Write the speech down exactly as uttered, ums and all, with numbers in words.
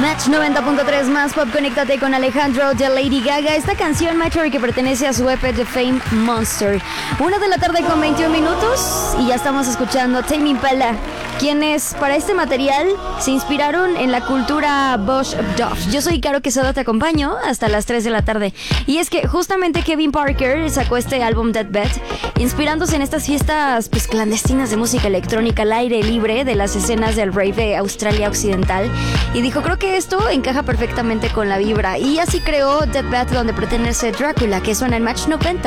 Match noventa punto tres más pop, conéctate con Alejandro de Lady Gaga. Esta canción, Matcher, que pertenece a su E P The Fame Monster. Una de la tarde con veintiún minutos y ya estamos escuchando Tame Impala, quienes para este material se inspiraron en la cultura Bush Duff. Yo soy Caro Quesada, te acompaño hasta las tres de la tarde. Y es que justamente Kevin Parker sacó este álbum Deathbed inspirándose en estas fiestas pues clandestinas de música electrónica al aire libre de las escenas del rave de Australia Occidental, y dijo, creo que esto encaja perfectamente con la vibra, y así creó Deathbed, donde pertenece Drácula, que suena en Match noventa.